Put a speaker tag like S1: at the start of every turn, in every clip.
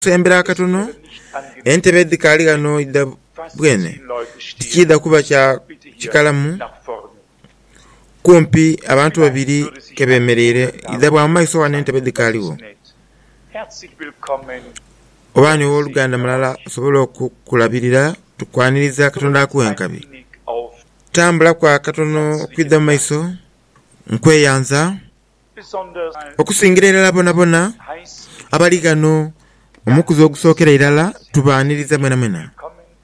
S1: sembera katono entebe dikali gano ida bwene tikida kuba kya kikalamu kumpi abantu babiri kebemerere ida bwa maiso wa entebe dikaliwo obani w'Oluganda malala sobola kulabirira tukwaniriza katonda akuwenkabi tambula kwa katono kwidda maiso nkweyanza okusingira irala bonabona abali gano omukuzi ogusokera irala tubaniriza mwena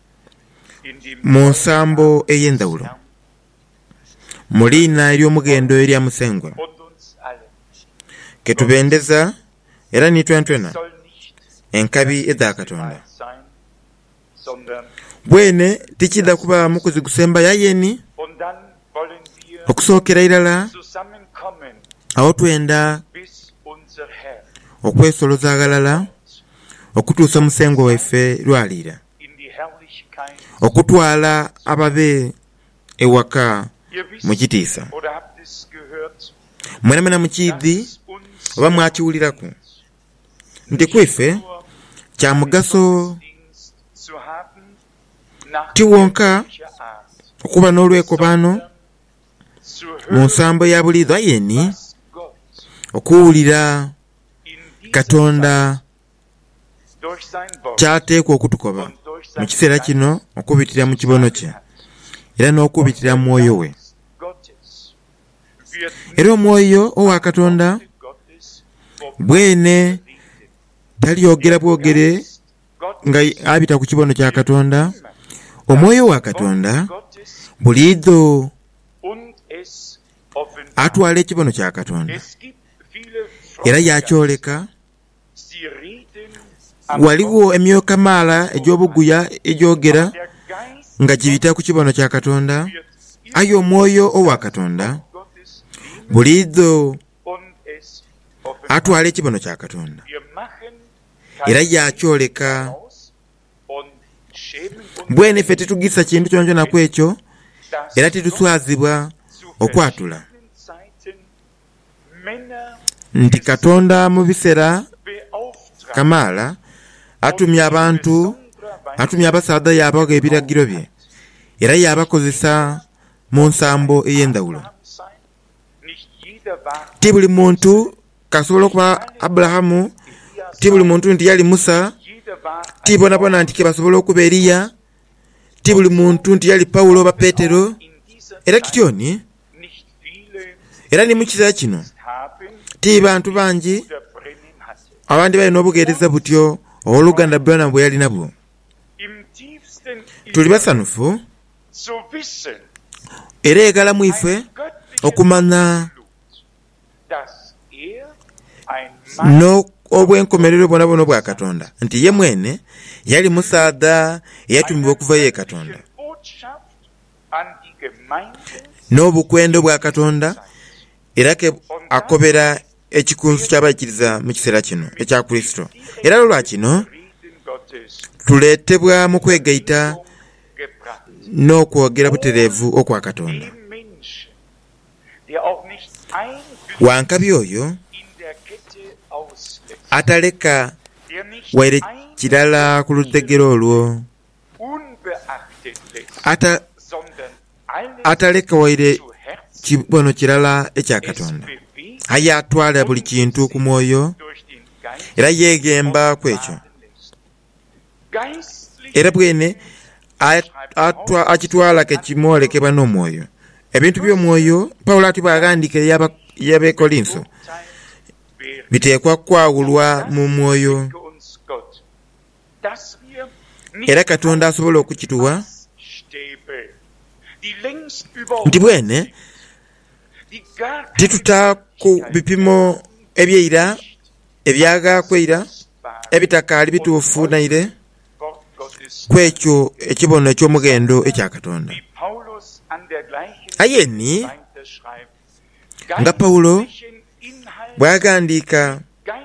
S1: mu nsambo ey'endawulo mulina ery'omugendo erya musengwa ketubendeza era nitwentwena enkabi eza katonda bwene tikida kuba mukuzi gusemba yayeni okusokera irala aho twenda okwesoloza agalala okutuusa musengo waife lwalira okutwala ababe ewaka mukitiisa mwenamena mukidi oba mwakiwuliraku nti kwife kya mugaso tiwonka okuba n'olwekobano mu nsambo ya buliizo ayeni okuwulira katonda kyateekwa okutukoba mu kiseera kino okubitira mu kibono kye era n'okubitira mu mwoyo we era omwoyo owa katonda bwene talyogera bwogere nga abita ku kibono kya katonda omwoyo wa katonda buliizo atwala ekibono kya katonda era yakyoleka waliwo emyoyo kamaala egy'obuguya egyogera nga gibita ku kibono kya katonda aye omwoyo owa katonda buliizo atwala ekibono kya katonda era yakyoleka bwene ffe tetugisa kintu kyonjona ku ekyo era tetuswazibwa okwatula nti katonda mu biseera kamaala atumya abantu atumya abasaadha yabaga ebiragiro bye era yabakozesa mu nsambo ey'endawulo ti buli muntu kasobola okuba Abulahamu ti buli muntu nti yali Musa ti bonabona nti kebasobola okuba Eriya ti buli muntu nti yali Pawulo oba Petero era kityoni era ni mu kiseera kino ti bantu bangi abandi balina obugeereza butyo owooluganda Branham bwe yali nabwo tuli basanufu era egala mu ife okumanya n'obwenkomerero bwonabwona bwa katonda nti ye mwene yali musaadha eyatumibwa okuva ye katonda n'obukwendo bwa katonda era ke akobera ekikunsu ky'abakkiriza mu kiseera kino ekya Kristo era lwa kino tuleetebwa mu kwegaita n'okwogera butereevu okwa katonda wankabi oyo ataleka waire kirala ku lutegero olwo ataleka waire kibono kirala ekya katonda aye atwala buli kintu ku mwoyo era yeegemba ku ekyo era bwene akitwala kekimwolekebwa n'omwoyo ebintu by'omwoyo Pawulo ati bw'agandika y'Abekolinso biteekwa kwawulwa mu mwoyo era katonda asobola okukituwa nti bwene tituta ku bipimo ebyeira ebyagakweira ebitakaali bituufu naire kwekyo ekibono eky'omugendo ekya katonda ayeni nga Pawulo bw'agandiika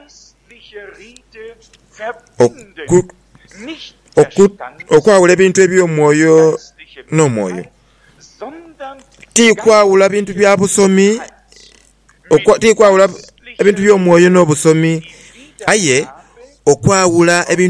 S1: okwawula ebintu eby'omwoyo n'omwoyo ti kwawula bintu bya busomi ti kwawula ebintu by'omwoyo n'obusomi aye okwawula ebintu